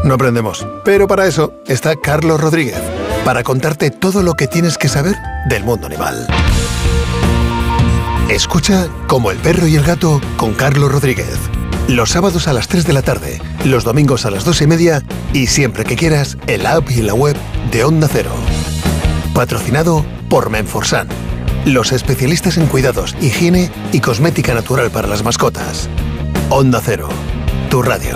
no aprendemos. Pero para eso está Carlos Rodríguez, para contarte todo lo que tienes que saber del mundo animal. Escucha Como el perro y el gato con Carlos Rodríguez. Los sábados a las 3 de la tarde, los domingos a las 2:30 y siempre que quieras en la app y en la web de Onda Cero. Patrocinado por Menforsan, los especialistas en cuidados, higiene y cosmética natural para las mascotas. Onda Cero, tu radio.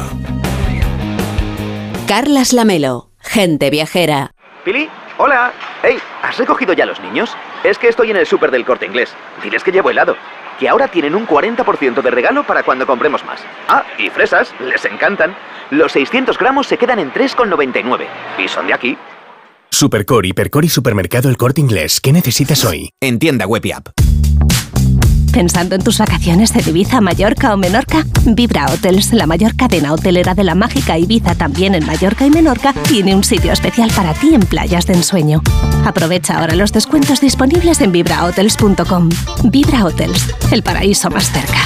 Carlas Lamelo, Gente Viajera. Pili, hola. Hey, ¿has recogido ya los niños? Es que estoy en el súper del Corte Inglés. Diles que llevo helado. Que ahora tienen un 40% de regalo para cuando compremos más. Ah, y fresas, les encantan. Los 600 gramos se quedan en 3,99. Y son de aquí. Supercore, Hipercore y Supermercado El Corte Inglés. ¿Qué necesitas hoy? En tienda web y app. ¿Pensando en tus vacaciones de Ibiza, Mallorca o Menorca? Vibra Hotels, la mayor cadena hotelera de la mágica Ibiza, también en Mallorca y Menorca, tiene un sitio especial para ti en playas de ensueño. Aprovecha ahora los descuentos disponibles en vibrahotels.com. Vibra Hotels, el paraíso más cerca.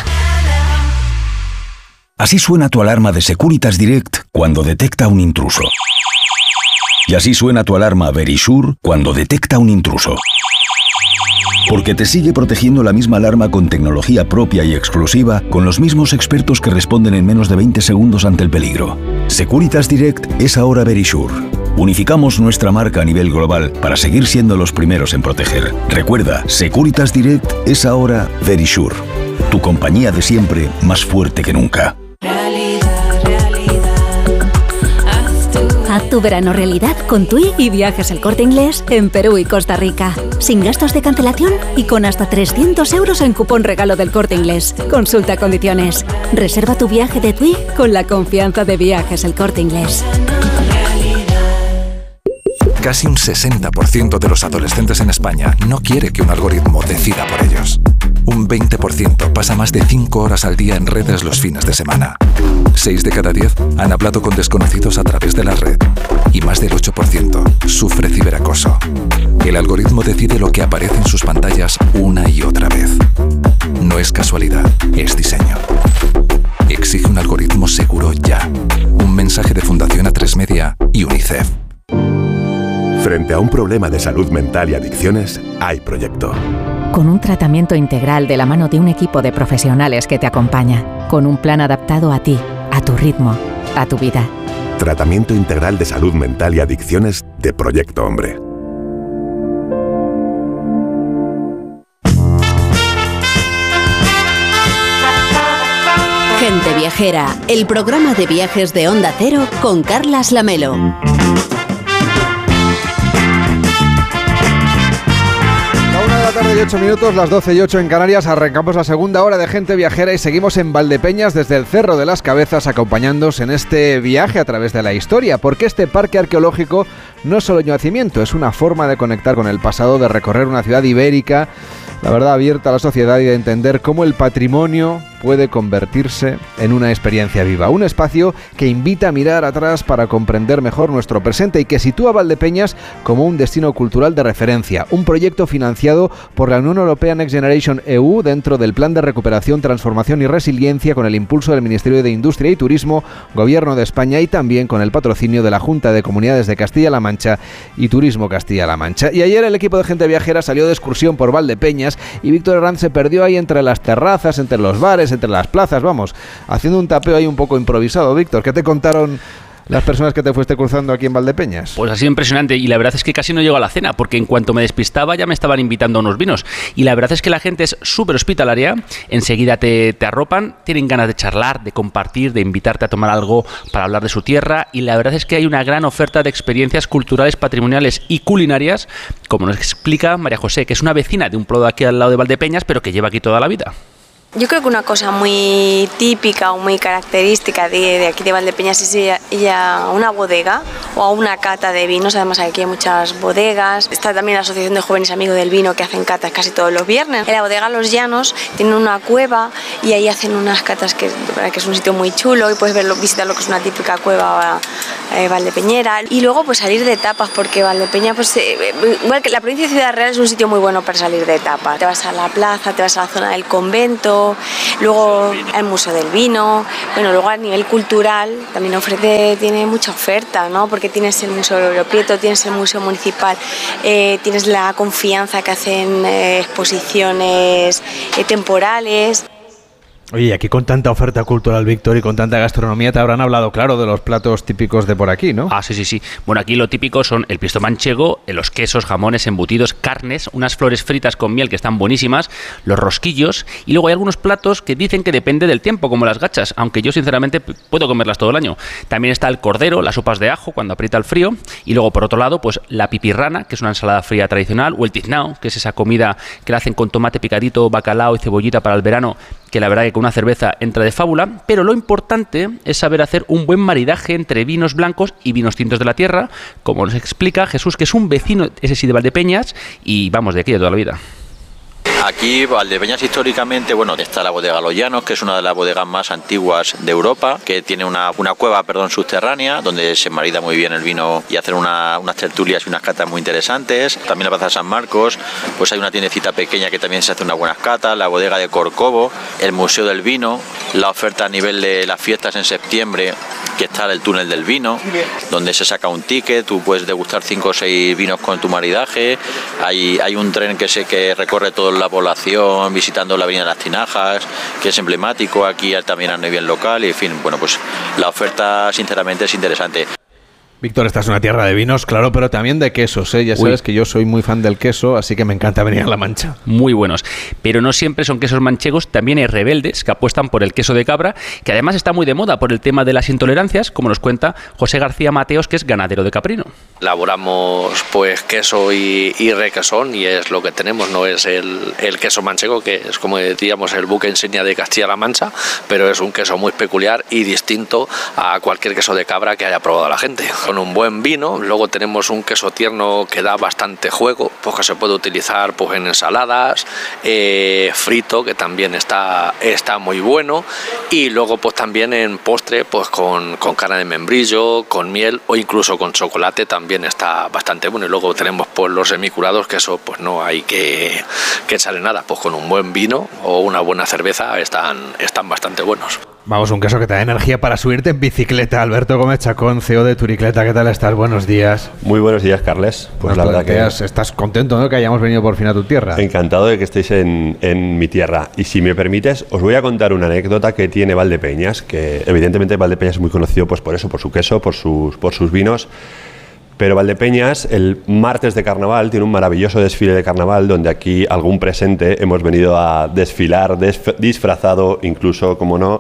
Así suena tu alarma de Securitas Direct cuando detecta un intruso. Y así suena tu alarma Verisure cuando detecta un intruso. Porque te sigue protegiendo la misma alarma con tecnología propia y exclusiva, con los mismos expertos que responden en menos de 20 segundos ante el peligro. Securitas Direct es ahora Verisure. Unificamos nuestra marca a nivel global para seguir siendo los primeros en proteger. Recuerda, Securitas Direct es ahora Verisure. Tu compañía de siempre, más fuerte que nunca. Haz tu verano realidad con TUI y Viajes El Corte Inglés en Perú y Costa Rica. Sin gastos de cancelación y con hasta 300 euros en cupón regalo del Corte Inglés. Consulta condiciones. Reserva tu viaje de TUI con la confianza de Viajes El Corte Inglés. Casi un 60% de los adolescentes en España no quiere que un algoritmo decida por ellos. Un 20% pasa más de 5 horas al día en redes los fines de semana. 6 de cada 10 han hablado con desconocidos a través de la red. Y más del 8% sufre ciberacoso. El algoritmo decide lo que aparece en sus pantallas una y otra vez. No es casualidad, es diseño. Exige un algoritmo seguro ya. Un mensaje de Fundación A3 Media y UNICEF. Frente a un problema de salud mental y adicciones, hay proyecto. Con un tratamiento integral de la mano de un equipo de profesionales que te acompaña, con un plan adaptado a ti, a tu ritmo, a tu vida. Tratamiento integral de salud mental y adicciones de Proyecto Hombre. Gente Viajera, el programa de viajes de Onda Cero con Carlas Lamelo. Tarde y 8 minutos, las 12 y 8 en Canarias. Arrancamos la segunda hora de Gente Viajera y seguimos en Valdepeñas desde el Cerro de las Cabezas, acompañándoos en este viaje a través de la historia, porque este parque arqueológico no es solo yacimiento, es una forma de conectar con el pasado, de recorrer una ciudad ibérica, la verdad, abierta a la sociedad, y de entender cómo el patrimonio puede convertirse en una experiencia viva. Un espacio que invita a mirar atrás para comprender mejor nuestro presente y que sitúa a Valdepeñas como un destino cultural de referencia. Un proyecto financiado por la Unión Europea Next Generation EU dentro del Plan de Recuperación, Transformación y Resiliencia, con el impulso del Ministerio de Industria y Turismo, Gobierno de España, y también con el patrocinio de la Junta de Comunidades de Castilla-La Mancha y Turismo Castilla-La Mancha. Y ayer el equipo de Gente Viajera salió de excursión por Valdepeñas y Víctor Herranz se perdió ahí entre las terrazas, entre los bares, entre las plazas, vamos, haciendo un tapeo ahí un poco improvisado. Víctor, ¿qué te contaron las personas que te fuiste cruzando aquí en Valdepeñas? Pues ha sido impresionante, y la verdad es que casi no llego a la cena, porque en cuanto me despistaba ya me estaban invitando a unos vinos, y la verdad es que la gente es súper hospitalaria, enseguida te arropan, tienen ganas de charlar, de compartir, de invitarte a tomar algo para hablar de su tierra, y la verdad es que hay una gran oferta de experiencias culturales, patrimoniales y culinarias, como nos explica María José, que es una vecina de un pueblo aquí al lado de Valdepeñas, pero que lleva aquí toda la vida. Yo creo que una cosa muy típica o muy característica de aquí de Valdepeñas es ir a una bodega o a una cata de vinos. Además aquí hay muchas bodegas. Está también la Asociación de Jóvenes Amigos del Vino, que hacen catas casi todos los viernes. En la bodega Los Llanos tienen una cueva y ahí hacen unas catas que es un sitio muy chulo, y puedes visitar lo que es una típica cueva valdepeñera. Y luego pues salir de etapas, porque Valdepeñas, pues igual que la provincia de Ciudad Real, es un sitio muy bueno para salir de etapas. Te vas a la plaza, te vas a la zona del convento, luego al Museo del Vino. Bueno, luego a nivel cultural también tiene mucha oferta, ¿no? Porque tienes el Museo Louro Prieto, tienes el Museo Municipal, tienes la Confianza, que hacen exposiciones temporales. Oye, aquí con tanta oferta cultural, Víctor, y con tanta gastronomía, te habrán hablado, claro, de los platos típicos de por aquí, ¿no? Ah, sí. Bueno, aquí lo típico son el pisto manchego, los quesos, jamones, embutidos, carnes, unas flores fritas con miel que están buenísimas, los rosquillos, y luego hay algunos platos que dicen que depende del tiempo, como las gachas, aunque yo sinceramente puedo comerlas todo el año. También está el cordero, las sopas de ajo cuando aprieta el frío, y luego por otro lado, pues la pipirrana, que es una ensalada fría tradicional, o el tiznao, que es esa comida que la hacen con tomate picadito, bacalao y cebollita para el verano, que la verdad que con una cerveza entra de fábula, pero lo importante es saber hacer un buen maridaje entre vinos blancos y vinos tintos de la tierra, como nos explica Jesús, que es un vecino, ese sí, de Valdepeñas, y vamos, de aquí de toda la vida. Aquí, Valdepeñas, históricamente, bueno, está la bodega Los Llanos, que es una de las bodegas más antiguas de Europa, que tiene una cueva, subterránea, donde se marida muy bien el vino y hacen unas tertulias y unas catas muy interesantes. También la Plaza de San Marcos, pues hay una tiendecita pequeña que también se hace unas buenas catas, la bodega de Corcovo, el Museo del Vino, la oferta a nivel de las fiestas en septiembre, que está el túnel del vino, donde se saca un ticket, tú puedes degustar 5 o 6 vinos con tu maridaje, hay un tren que recorre toda la población visitando la Avenida de las Tinajas, que es emblemático, aquí también a nivel local, y en fin, bueno, pues la oferta sinceramente es interesante. Víctor, esta es una tierra de vinos, claro, pero también de quesos, ¿eh? Ya sabes que yo soy muy fan del queso, así que me encanta venir a La Mancha. Muy buenos, pero no siempre son quesos manchegos, también hay rebeldes que apuestan por el queso de cabra, que además está muy de moda por el tema de las intolerancias, como nos cuenta José García Mateos, que es ganadero de caprino. Elaboramos pues queso y requesón, y es lo que tenemos, no es el queso manchego, que es, como decíamos, el buque insignia de Castilla-La Mancha, pero es un queso muy peculiar y distinto a cualquier queso de cabra que haya probado la gente. Con un buen vino, luego tenemos un queso tierno que da bastante juego, pues que se puede utilizar pues en ensaladas, frito, que también está muy bueno, y luego pues también en postre, pues con carne de membrillo, con miel o incluso con chocolate también está bastante bueno. Y luego tenemos pues los semicurados, que eso pues no hay que echarle nada, pues con un buen vino o una buena cerveza están bastante buenos. Vamos, un queso que te da energía para subirte en bicicleta. Alberto Gómez Chacón, CEO de Turicleta, ¿qué tal estás? Buenos días. Muy buenos días, Carles. Pues la verdad que estás contento, ¿no?, que hayamos venido por fin a tu tierra. Encantado de que estéis en mi tierra. Y si me permites, os voy a contar una anécdota que tiene Valdepeñas, que evidentemente Valdepeñas es muy conocido pues por eso, por su queso, por sus vinos. Pero Valdepeñas, el martes de carnaval, tiene un maravilloso desfile de carnaval donde aquí algún presente hemos venido a desfilar disfrazado, incluso, como no,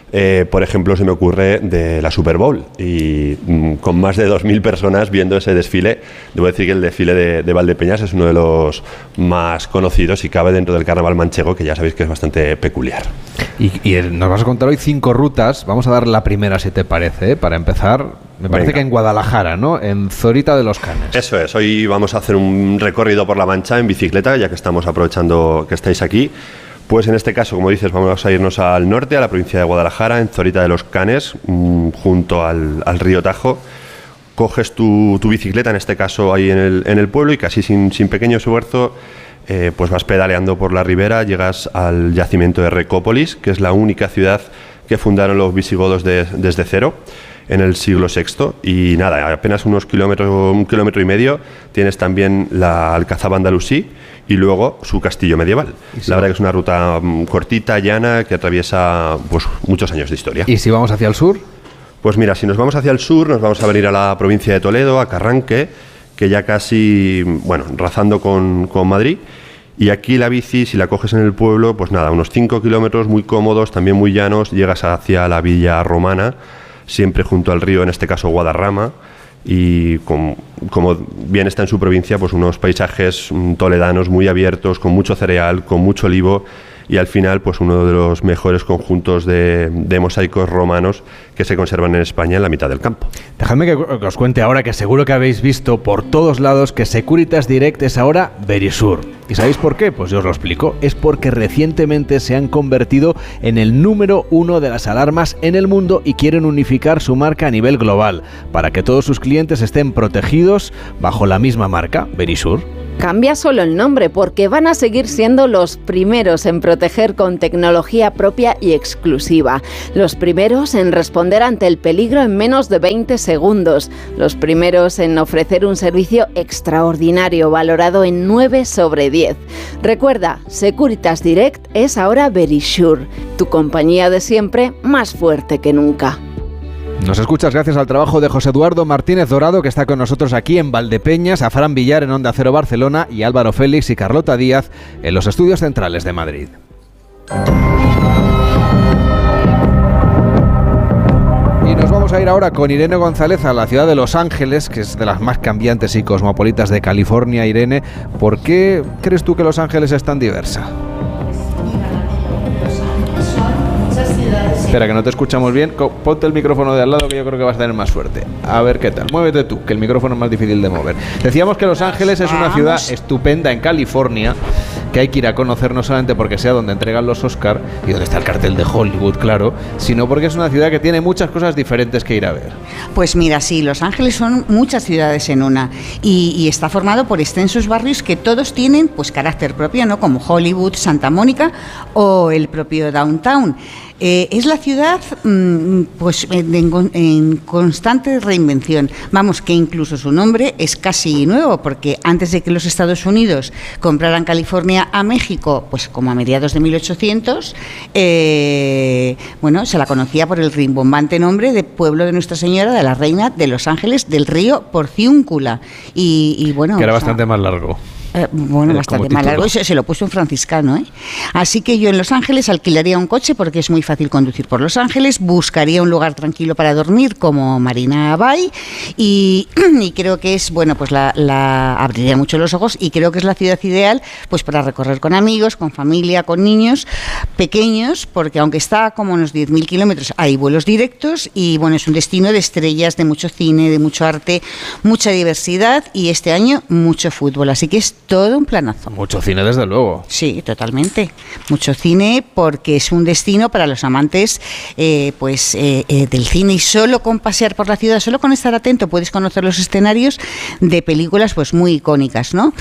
por ejemplo, se me ocurre de la Super Bowl, y con más de 2.000 personas viendo ese desfile. Debo decir que el desfile de Valdepeñas es uno de los más conocidos y cabe dentro del carnaval manchego, que ya sabéis que es bastante peculiar. Y nos vas a contar hoy 5 rutas. Vamos a dar la primera, si te parece, para empezar. Me parece que en Guadalajara, ¿no? En Zorita de los Canes. Eso es. Hoy vamos a hacer un recorrido por La Mancha en bicicleta, ya que estamos aprovechando que estáis aquí. Pues en este caso, como dices, vamos a irnos al norte, a la provincia de Guadalajara, en Zorita de los Canes, junto al río Tajo. Coges tu bicicleta, en este caso ahí en el pueblo, y casi sin pequeño esfuerzo, pues vas pedaleando por la ribera, llegas al yacimiento de Recópolis, que es la única ciudad que fundaron los visigodos desde cero en el siglo VI, y nada, apenas un kilómetro y medio, tienes también la Alcazaba andalusí y luego su castillo medieval. La verdad que es una ruta cortita, llana, que atraviesa pues muchos años de historia. ¿Y si vamos hacia el sur? Pues mira, si nos vamos hacia el sur, nos vamos a venir a la provincia de Toledo, a Carranque, que ya casi, bueno, rozando con Madrid. Y aquí la bici, si la coges en el pueblo, pues nada, unos 5 kilómetros muy cómodos, también muy llanos, llegas hacia la villa romana, siempre junto al río, en este caso Guadarrama, y como bien está en su provincia, pues unos paisajes toledanos muy abiertos, con mucho cereal, con mucho olivo, y al final pues uno de los mejores conjuntos de mosaicos romanos que se conservan en España en la mitad del campo. Dejadme que os cuente ahora, que seguro que habéis visto por todos lados, que Securitas Direct es ahora Verisur. ¿Y sabéis por qué? Pues yo os lo explico. Es porque recientemente se han convertido en el número 1 de las alarmas en el mundo y quieren unificar su marca a nivel global, para que todos sus clientes estén protegidos bajo la misma marca, Verisur. Cambia solo el nombre, porque van a seguir siendo los primeros en proteger con tecnología propia y exclusiva. Los primeros en responder ante el peligro en menos de 20 segundos. Los primeros en ofrecer un servicio extraordinario valorado en 9 sobre 10. Recuerda, Securitas Direct es ahora Verisur, tu compañía de siempre más fuerte que nunca. Nos escuchas gracias al trabajo de José Eduardo Martínez Dorado, que está con nosotros aquí en Valdepeñas, a Fran Villar en Onda Cero Barcelona y Álvaro Félix y Carlota Díaz en los estudios centrales de Madrid. Y nos vamos a ir ahora con Irene González a la ciudad de Los Ángeles, que es de las más cambiantes y cosmopolitas de California. Irene, ¿por qué crees tú que Los Ángeles es tan diversa? Espera, que no te escuchamos bien. Ponte el micrófono de al lado, que yo creo que vas a tener más suerte. A ver qué tal. Muévete tú, que el micrófono es más difícil de mover. Decíamos que Los Ángeles es una ciudad estupenda en California, que hay que ir a conocer no solamente porque sea donde entregan los Oscar y donde está el cartel de Hollywood, claro, sino porque es una ciudad que tiene muchas cosas diferentes que ir a ver. Pues mira, sí, Los Ángeles son muchas ciudades en una, y está formado por extensos barrios que todos tienen pues carácter propio, ¿no? Como Hollywood, Santa Mónica o el propio Downtown. Es la ciudad pues en constante reinvención. Vamos, que incluso su nombre es casi nuevo, porque antes de que los Estados Unidos compraran California a México, pues como a mediados de 1800, bueno, se la conocía por el rimbombante nombre de Pueblo de Nuestra Señora de la Reina de Los Ángeles del Río Porciúncula. Y bueno, que era bastante más largo. Bueno, bastante más largo, se lo puso un franciscano, ¿eh? Así que yo en Los Ángeles alquilaría un coche, porque es muy fácil conducir por Los Ángeles, buscaría un lugar tranquilo para dormir como Marina Bay y creo que es, bueno, pues la abriría mucho los ojos, y creo que es la ciudad ideal pues para recorrer con amigos, con familia, con niños pequeños, porque aunque está como unos 10.000 kilómetros, hay vuelos directos y bueno, es un destino de estrellas, de mucho cine, de mucho arte, mucha diversidad y este año mucho fútbol, así que es todo un planazo. Mucho cine, desde luego. Sí, totalmente. Mucho cine, porque es un destino para los amantes del cine, y solo con pasear por la ciudad, solo con estar atento, puedes conocer los escenarios de películas pues muy icónicas, ¿no?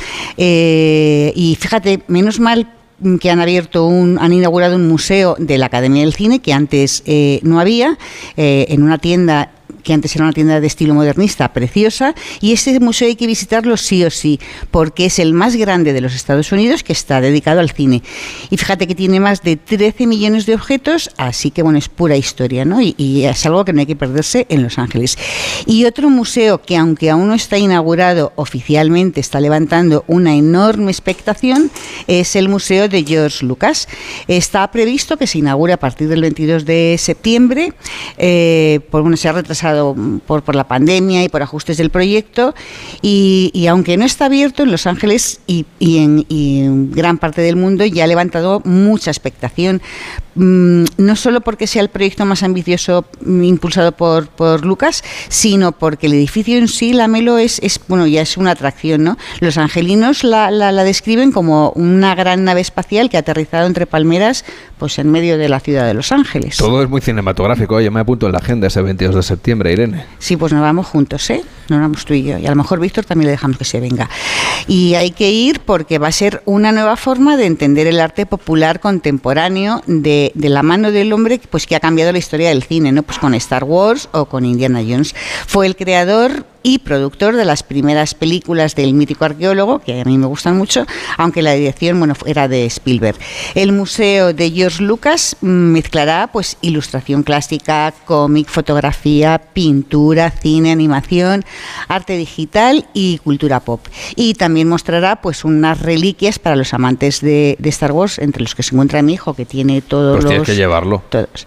Y fíjate, menos mal que han inaugurado un museo de la Academia del Cine, que antes no había, en una tienda que antes era una tienda de estilo modernista preciosa, y ese museo hay que visitarlo sí o sí, porque es el más grande de los Estados Unidos que está dedicado al cine. Y fíjate que tiene más de 13 millones de objetos, así que bueno, es pura historia, ¿no? Y es algo que no hay que perderse en Los Ángeles. Y otro museo que, aunque aún no está inaugurado oficialmente, está levantando una enorme expectación, es el Museo de George Lucas. Está previsto que se inaugure a partir del 22 de septiembre, se ha retrasado por la pandemia y por ajustes del proyecto, y aunque no está abierto en Los Ángeles y en gran parte del mundo, ya ha levantado mucha expectación, no solo porque sea el proyecto más ambicioso impulsado por Lucas, sino porque el edificio en sí, la Melo, ya es una atracción, ¿no? Los angelinos la describen como una gran nave espacial que ha aterrizado entre palmeras pues en medio de la ciudad de Los Ángeles. Todo es muy cinematográfico. Oye, me apunto en la agenda ese 22 de septiembre, Irene. Sí, pues nos vamos juntos, ¿eh? Nos vamos tú y yo. Y a lo mejor Víctor también le dejamos que se venga. Y hay que ir porque va a ser una nueva forma de entender el arte popular contemporáneo de la mano del hombre pues que ha cambiado la historia del cine, ¿no? Pues con Star Wars o con Indiana Jones. Fue el creador y productor de las primeras películas del mítico arqueólogo, que a mí me gustan mucho, aunque la dirección era de Spielberg. El Museo de George Lucas mezclará pues ilustración clásica, cómic, fotografía, pintura, cine, animación, arte digital y cultura pop. Y también mostrará pues unas reliquias para los amantes de Star Wars, entre los que se encuentra mi hijo, que tiene todos tienes que llevarlo. Todos.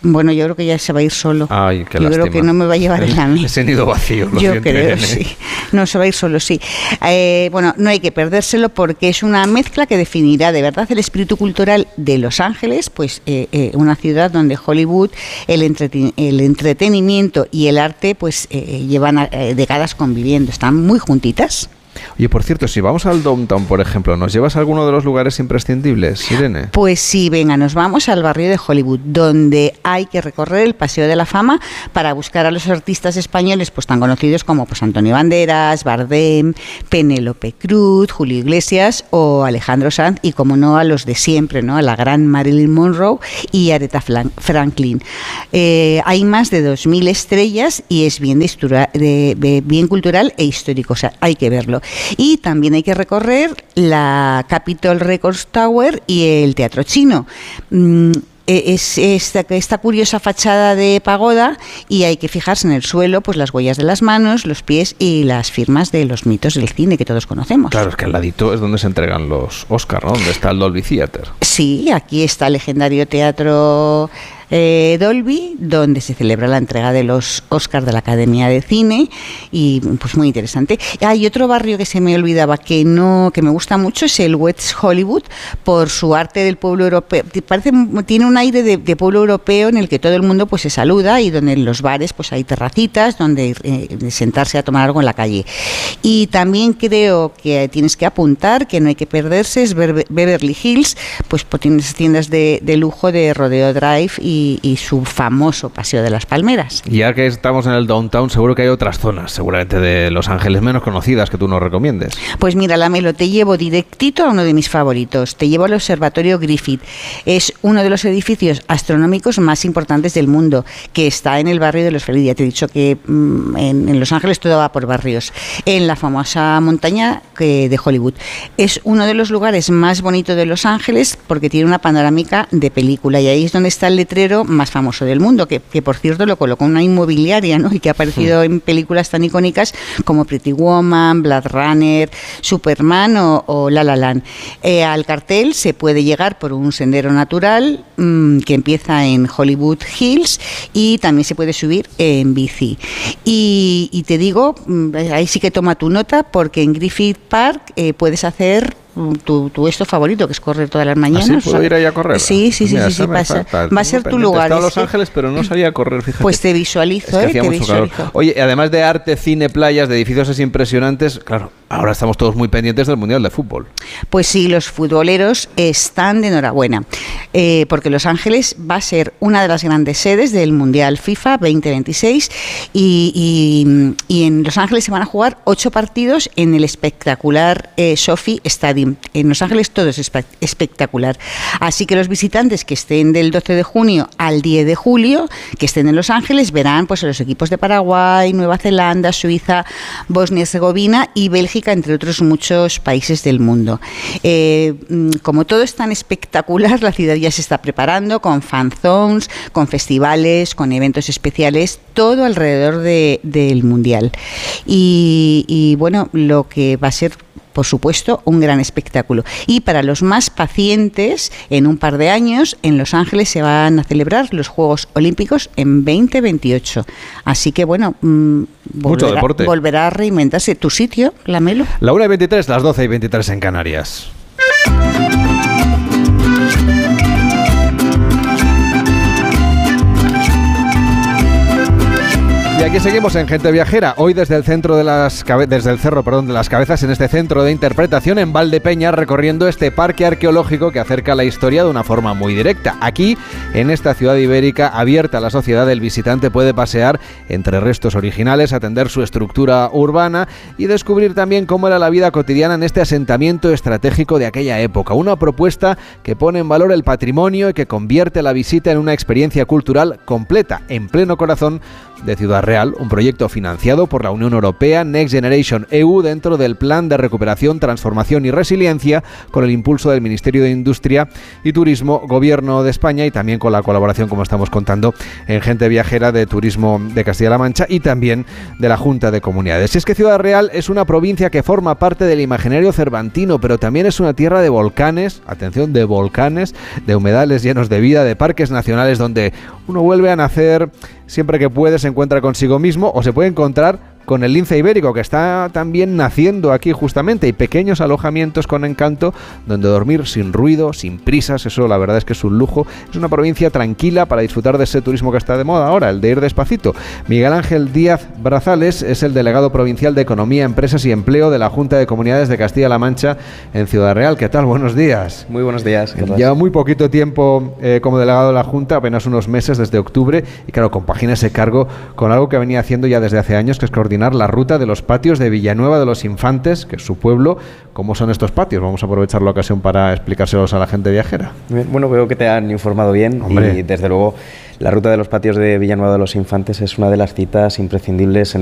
Bueno, yo creo que ya se va a ir solo. Ay, qué yo lástima. creo que no me va a llevar en la mía. Ese nido vacío, lo yo siento, creo, Irene. sí. No, se va a ir solo, sí. Bueno, no hay que perdérselo porque es una mezcla que definirá de verdad el espíritu cultural de Los Ángeles, pues una ciudad donde Hollywood, el entretenimiento y el arte pues llevan décadas conviviendo, están muy juntitas. Oye, por cierto, si vamos al Downtown, por ejemplo, ¿nos llevas a alguno de los lugares imprescindibles, Irene? Pues sí, venga, nos vamos al barrio de Hollywood, donde hay que recorrer el Paseo de la Fama para buscar a los artistas españoles pues tan conocidos como pues Antonio Banderas, Bardem, Penélope Cruz, Julio Iglesias o Alejandro Sanz, y como no a los de siempre, ¿no? A la gran Marilyn Monroe y Aretha Franklin. Hay más de 2.000 estrellas y es bien cultural e histórico, o sea, hay que verlo. Y también hay que recorrer la Capitol Records Tower y el Teatro Chino. Es esta curiosa fachada de pagoda y hay que fijarse en el suelo pues las huellas de las manos, los pies y las firmas de los mitos del cine que todos conocemos. Claro, es que al ladito es donde se entregan los Oscar, ¿no? Donde está el Dolby Theatre. Sí, aquí está el legendario teatro Dolby, donde se celebra la entrega de los Oscars de la Academia de Cine, y pues muy interesante. Hay otro barrio que se me olvidaba que me gusta mucho, es el West Hollywood, por su arte del pueblo europeo. Tiene un aire de pueblo europeo en el que todo el mundo pues se saluda, y donde en los bares pues hay terracitas donde sentarse a tomar algo en la calle. Y también creo que tienes que apuntar, que no hay que perderse, es Beverly Hills, pues tienes tiendas de lujo de Rodeo Drive y su famoso Paseo de las Palmeras. Ya que estamos en el Downtown, seguro que hay otras zonas, seguramente de Los Ángeles menos conocidas, que tú nos recomiendes. Pues mira, Lamelo, te llevo directito a uno de mis favoritos. Te llevo al Observatorio Griffith. Es uno de los edificios astronómicos más importantes del mundo, que está en el barrio de Los Feliz. Ya te he dicho que en Los Ángeles todo va por barrios. En la famosa montaña de Hollywood. Es uno de los lugares más bonitos de Los Ángeles porque tiene una panorámica de película, y ahí es donde está el letrero más famoso del mundo, que por cierto lo colocó una inmobiliaria, ¿no? Y que ha aparecido en películas tan icónicas como Pretty Woman, Blade Runner, Superman o La La Land. Al cartel se puede llegar por un sendero natural que empieza en Hollywood Hills, y también se puede subir en bici. Y te digo, ahí sí que toma tu nota, porque en Griffith Park puedes hacer tu esto favorito, que es correr todas las mañanas. ¿Ah, sí? ¿Puedo ir ahí a correr? Sí, pasa. Va a ser tu lugar. He estado en Los Ángeles, pero no salía a correr, fíjate. Pues te visualizo, es que hacía mucho calor. Oye, además de arte, cine, playas, de edificios así impresionantes, claro, ahora estamos todos muy pendientes del Mundial de Fútbol. Pues sí, los futboleros están de enhorabuena, porque Los Ángeles va a ser una de las grandes sedes del Mundial FIFA 2026, y en Los Ángeles se van a jugar 8 partidos en el espectacular SoFi Stadium. En Los Ángeles todo es espectacular. Así que los visitantes que estén del 12 de junio al 10 de julio, que estén en Los Ángeles, verán pues a los equipos de Paraguay, Nueva Zelanda, Suiza, Bosnia y Herzegovina y Bélgica, entre otros muchos países del mundo. Como todo es tan espectacular, la ciudad ya se está preparando con fan zones, con festivales, con eventos especiales, todo alrededor del Mundial. Y bueno, lo que va a ser, por supuesto, un gran espectáculo. Y para los más pacientes, en un par de años, en Los Ángeles se van a celebrar los Juegos Olímpicos en 2028. Así que, bueno, volverá a reinventarse. ¿Tu sitio, Lamelo? La 1:23, las 12:23 en Canarias. Y aquí seguimos en Gente Viajera, hoy desde el Cerro de las Cabezas, en este centro de interpretación en Valdepeñas, recorriendo este parque arqueológico que acerca la historia de una forma muy directa. Aquí, en esta ciudad ibérica abierta a la sociedad, el visitante puede pasear entre restos originales, atender su estructura urbana y descubrir también cómo era la vida cotidiana en este asentamiento estratégico de aquella época. Una propuesta que pone en valor el patrimonio y que convierte la visita en una experiencia cultural completa, en pleno corazón de Ciudad Real, un proyecto financiado por la Unión Europea Next Generation EU dentro del Plan de Recuperación, Transformación y Resiliencia, con el impulso del Ministerio de Industria y Turismo, Gobierno de España, y también con la colaboración, como estamos contando, en Gente Viajera de Turismo de Castilla-La Mancha y también de la Junta de Comunidades. Y es que Ciudad Real es una provincia que forma parte del imaginario cervantino, pero también es una tierra de volcanes, atención, de volcanes, de humedales llenos de vida, de parques nacionales donde uno vuelve a nacer siempre que puede, se encuentra consigo mismo o se puede encontrar con el lince ibérico, que está también naciendo aquí justamente, y pequeños alojamientos con encanto donde dormir sin ruido, sin prisas. Eso la verdad es que es un lujo. Es una provincia tranquila para disfrutar de ese turismo que está de moda ahora, el de ir despacito. Miguel Ángel Díaz Brazales es el delegado provincial de Economía, Empresas y Empleo de la Junta de Comunidades de Castilla-La Mancha en Ciudad Real. ¿Qué tal? Buenos días. Muy buenos días. Lleva muy poquito tiempo como delegado de la Junta, apenas unos meses, desde octubre, y claro, compagina ese cargo con algo que venía haciendo ya desde hace años, que es coordinar la ruta de los patios de Villanueva de los Infantes, que es su pueblo. ¿Cómo son estos patios? Vamos a aprovechar la ocasión para explicárselos a la gente viajera. Bueno, veo que te han informado bien. Hombre. Y desde luego la ruta de los patios de Villanueva de los Infantes es una de las citas imprescindibles en